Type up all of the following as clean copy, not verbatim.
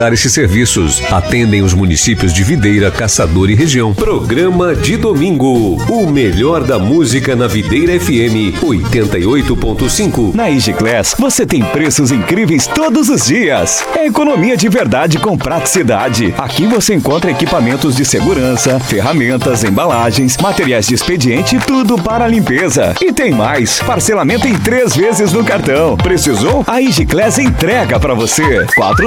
esses serviços. Atendem os municípios de Videira, Caçador e região. Programa de domingo. O melhor da música na Videira FM 88.5. Na Igiclass, você tem preços incríveis todos os dias. É economia de verdade com praticidade. Aqui você encontra equipamentos de segurança, ferramentas, embalagens, materiais de expediente e tudo para a limpeza. E tem mais, parcelamento em 3 vezes no cartão. Precisou? A Igiclass entrega para você.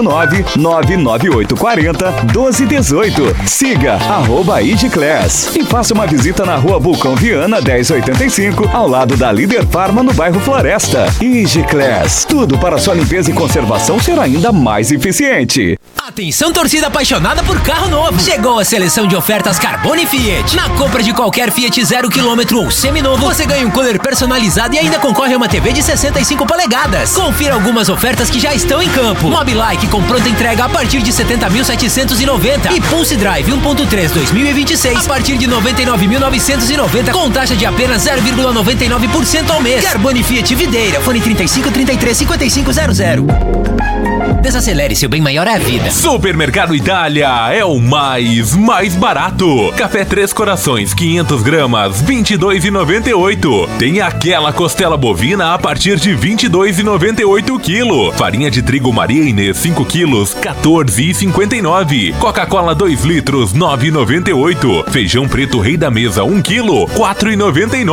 49998401218. Siga @Igiclass e faça uma visita na Rua Vulcão Viana 1085, ao lado da Líder Farma, no bairro Floresta. Igiclass, tudo para sua limpeza e conservação ser ainda mais eficiente. Atenção, torcida apaixonada por carro novo. Chegou a seleção de ofertas Carbone Fiat. Na compra de qualquer Fiat 0 km ou seminovo, você ganha um cooler personalizado e ainda concorre a uma TV de 65 polegadas. Confira algumas ofertas que já estão em campo. Mobilike com pronta entrega a partir de 70.790 e Pulse Drive 1.3 2026 a partir de 99.990 com taxa de apenas 0,99% ao mês. Carbone Fiat Videira, fone 35 33 5500. Desacelere, seu bem maior é a vida. Supermercado Itália é o mais barato. Café Três Corações, 500 gramas, 22,98. Tem aquela costela bovina a partir de 22,98 quilo. Farinha de trigo Maria Inês, 5 quilos, 14,59. Coca-Cola 2 litros, 9,98. Feijão preto Rei da Mesa, 1 quilo, 4,99.